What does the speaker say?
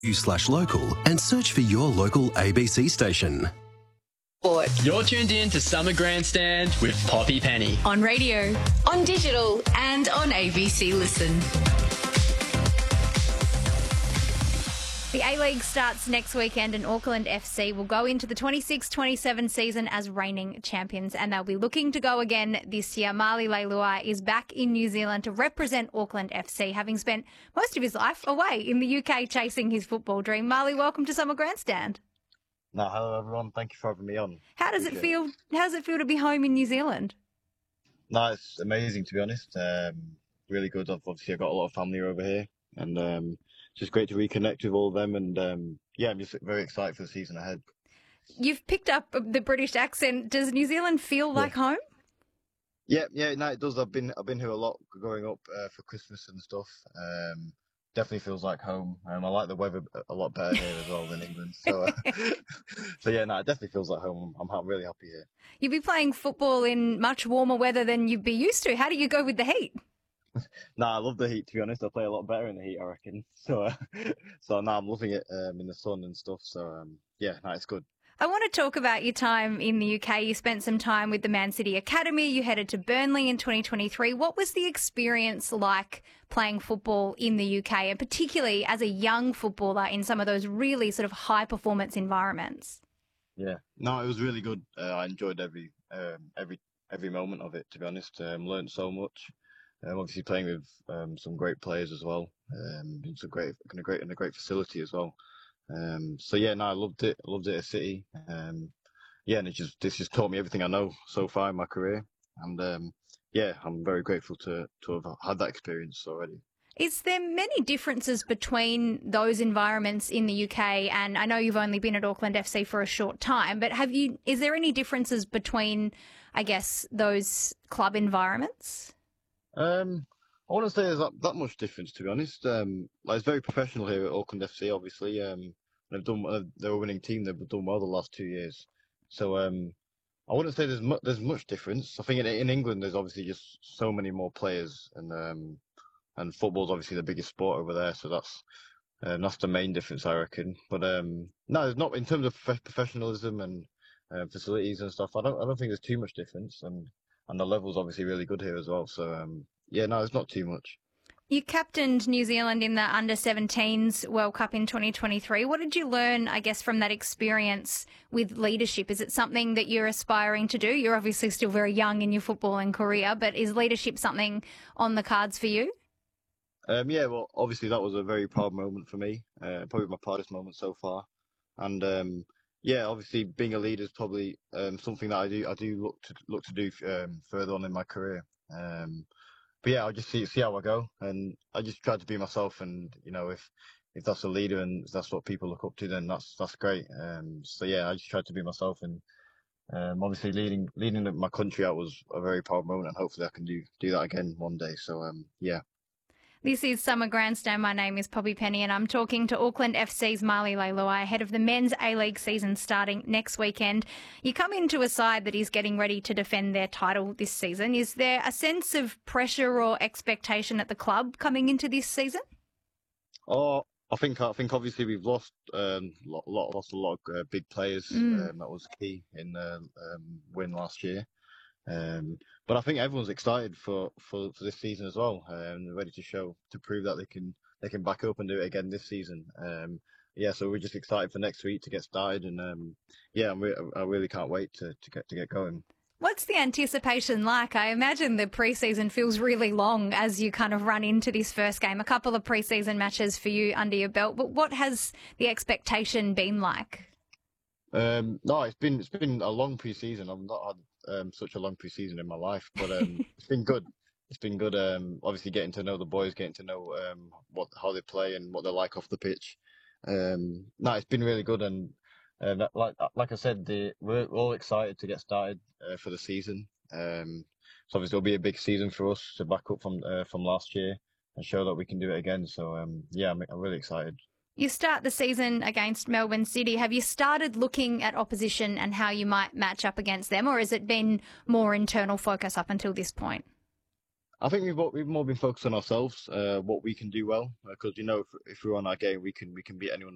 local and search for your local ABC station. You're tuned in to Summer Grandstand with Poppy Penny. On radio, on digital, and on ABC Listen. The A-League starts next weekend and Auckland FC will go into the 26-27 season as reigning champions, and they'll be looking to go again this year. Marley Leilua is back in New Zealand to represent Auckland FC, having spent most of his life away in the UK chasing his football dream. Marley, welcome to Summer Grandstand. No, hello everyone. Thank you for having me on. How does it feel to be home in New Zealand? No, it's amazing to be honest. Really good. Obviously, I've got a lot of family over here, and it's just great to reconnect with all of them. And I'm just very excited for the season ahead. You've picked up the British accent. Does New Zealand feel like home? Yeah, no, it does. I've been here a lot growing up for Christmas and stuff. Definitely feels like home. I like the weather a lot better here as well than England. So, it definitely feels like home. I'm really happy here. You'll be playing football in much warmer weather than you'd be used to. How do you go with the heat? I love the heat, to be honest. I play a lot better in the heat, I reckon. So I'm loving it in the sun and stuff. So, it's good. I want to talk about your time in the UK. You spent some time with the Man City Academy. You headed to Burnley in 2023. What was the experience like playing football in the UK, and particularly as a young footballer in some of those really sort of high-performance environments? Yeah, no, it was really good. I enjoyed every moment of it, to be honest. Learned so much. Obviously playing with some great players as well. It's a great facility as well. I loved it. I loved it at City. And this just taught me everything I know so far in my career. And I'm very grateful to have had that experience already. Is there many differences between those environments in the UK? And I know you've only been at Auckland FC for a short time, but is there any differences between, I guess, those club environments? I wouldn't say there's that much difference, to be honest. It's very professional here at Auckland FC, obviously. They're a winning team. They've done well the last 2 years. So I wouldn't say there's much difference. I think in England there's obviously just so many more players, and football's obviously the biggest sport over there. So that's the main difference, I reckon. But no, there's not in terms of professionalism and facilities and stuff. I don't think there's too much difference, and the level's obviously really good here as well. So it's not too much. You captained New Zealand in the Under-17s World Cup in 2023. What did you learn, I guess, from that experience with leadership? Is it something that you're aspiring to do? You're obviously still very young in your footballing career, but is leadership something on the cards for you? Well, obviously that was a very proud moment for me. Probably my proudest moment so far. And obviously being a leader is probably something that I do look to do further on in my career. I'll just see how I go, and I just try to be myself. And if that's a leader and that's what people look up to, then that's great. I just try to be myself, and obviously leading my country out was a very proud moment, and hopefully I can do that again one day. So This is Summer Grandstand. My name is Poppy Penny, and I'm talking to Auckland FC's Marley Leilua ahead of the men's A-League season starting next weekend. You come into a side that is getting ready to defend their title this season. Is there a sense of pressure or expectation at the club coming into this season? Oh, I think obviously we've lost a lot of big players. That was key in the win last year. But I think everyone's excited for this season as well, and they're ready to prove that they can back up and do it again this season. So we're just excited for next week to get started, and I really can't wait to get going. What's the anticipation like? I imagine the pre-season feels really long as you kind of run into this first game. A couple of pre-season matches for you under your belt, but what has the expectation been like? No, it's been a long pre-season. I've not had such a long pre-season in my life, but it's been good. It's been good. Obviously getting to know the boys, getting to know how they play and what they're like off the pitch. It's been really good, and like I said, we're all excited to get started for the season. So obviously it'll be a big season for us to back up from last year and show that we can do it again. So I'm really excited. You start the season against Melbourne City. Have you started looking at opposition and how you might match up against them, or has it been more internal focus up until this point? I think we've more been focused on ourselves, what we can do well, because if we're on our game, we can beat anyone